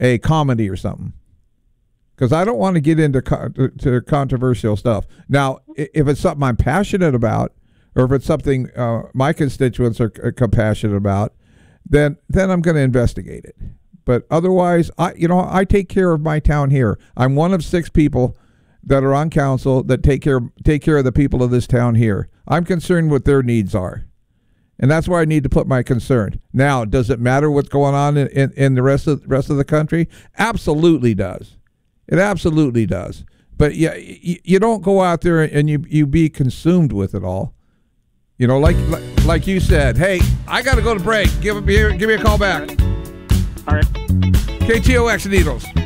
a comedy or something. Because I don't want to get into to controversial stuff. Now, if it's something I'm passionate about, or if it's something my constituents are compassionate about, then I'm going to investigate it. But otherwise, I take care of my town here. I'm one of 6 people that are on council that take care of the people of this town here. I'm concerned what their needs are. And that's where I need to put my concern. Now, does it matter what's going on in the rest of the country? Absolutely does. It absolutely does. But yeah, you don't go out there and you be consumed with it all. Like you said, hey, I got to go to break. Give me a call back. All right. KTOX Needles.